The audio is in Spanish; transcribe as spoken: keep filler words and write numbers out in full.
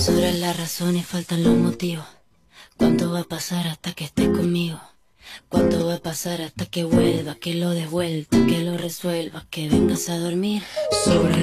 Sobran las razones, faltan los motivos. ¿Cuánto va a pasar hasta que estés conmigo? ¿Cuánto va a pasar hasta que vuelva, que lo des vuelta, que lo resuelvas, que vengas a dormir? Sobran